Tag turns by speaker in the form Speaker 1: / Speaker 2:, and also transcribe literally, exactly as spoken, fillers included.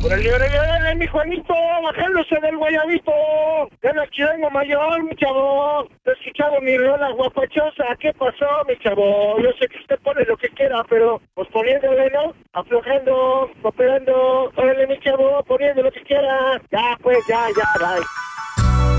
Speaker 1: Órale, órale, órale, mi Juanito, bajándose del guayabito. Ya no chilengo mayor, mi chavo. Te he escuchado mi rola guapachosa. ¿Qué pasó, mi chavo? Yo sé que usted pone lo que quiera, pero pues poniéndole, ¿no? Aflojando, cooperando. Órale, mi chavo, poniendo lo que quiera. Ya, pues, ya, ya, bye.